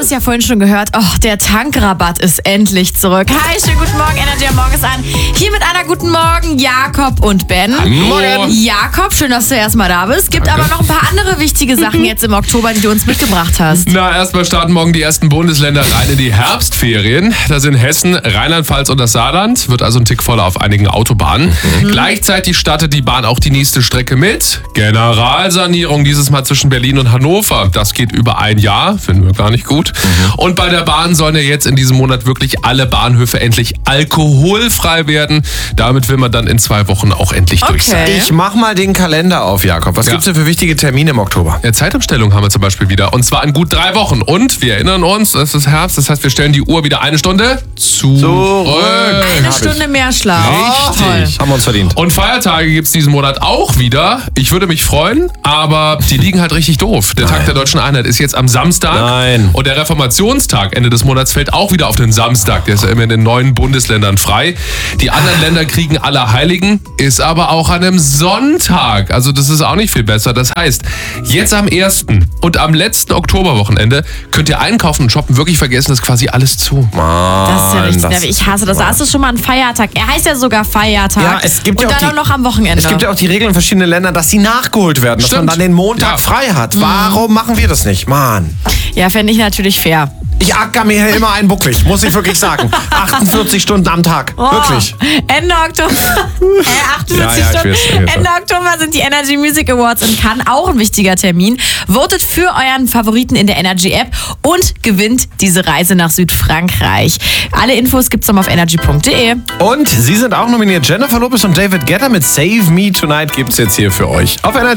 es ja vorhin schon gehört. Oh, der Tankrabatt ist endlich zurück. Hi, schönen guten Morgen. Energy am Morgen ist an. Hier mit einer guten Morgen Jakob und Ben. Morgen. Jakob, schön, dass du erstmal da bist. Gibt aber noch ein paar andere wichtige Sachen jetzt im Oktober, die du uns mitgebracht hast. Na, erstmal starten morgen die ersten Bundesländer rein in die Herbstferien. Da sind Hessen, Rheinland-Pfalz und das Saarland. Wird also ein Tick voller auf einigen Autobahnen. Gleichzeitig startet die Bahn auch die nächste Strecke mit. Generalsanierung dieses Mal zwischen Berlin und Hannover. Das geht über ein Jahr. Finden wir gar nicht gut. Und bei der Bahn sollen ja jetzt in diesem Monat wirklich alle Bahnhöfe endlich alkoholfrei werden. Damit will man dann in 2 Wochen auch endlich durch sein. Okay. Ich mach mal den Kalender auf, Jakob. Was gibt's denn für wichtige Termine im Oktober? Ja, Zeitumstellung haben wir zum Beispiel wieder. Und zwar in gut 3 Wochen. Und wir erinnern uns, es ist Herbst. Das heißt, wir stellen die Uhr wieder 1 Stunde zurück. Eine Stunde mehr Schlaf. Richtig. Haben wir uns verdient. Und Feiertage gibt's diesen Monat auch wieder. Ich würde mich freuen, aber die liegen halt richtig doof. Der Tag der Deutschen Einheit ist jetzt am Samstag. Nein. Und der Reformationstag Ende des Monats fällt auch wieder auf den Samstag. Der ist ja immer in den 9 Bundesländern frei. Die anderen Länder kriegen Allerheiligen, ist aber auch an einem Sonntag. Also das ist auch nicht viel besser. Das heißt, jetzt am 1. und am letzten Oktoberwochenende könnt ihr einkaufen und shoppen wirklich vergessen, ist quasi alles zu. Das ist ja richtig nervig. Ich hasse das. Da ist es schon mal ein Feiertag. Er heißt ja sogar Feiertag. Ja, es gibt und ja auch dann auch noch am Wochenende. Es gibt ja auch die Regeln in verschiedenen Ländern, dass sie nachgeholt werden, dass man Stimmt. dann den Montag frei hat. Warum machen wir das nicht? Mann. Ja, fände ich natürlich fair. Ich acker mir hier immer einen Buckwig, muss ich wirklich sagen. 48 Stunden am Tag. Wirklich. Ende Oktober. 48 Ja, ich Stunden. weiß. Ende Oktober sind die Energy Music Awards in Cannes. Auch ein wichtiger Termin. Votet für euren Favoriten in der Energy App und gewinnt diese Reise nach Südfrankreich. Alle Infos gibt's auf energy.de. Und sie sind auch nominiert. Jennifer Lopez und David Guetta mit Save Me Tonight gibt's jetzt hier für euch. Auf Energy.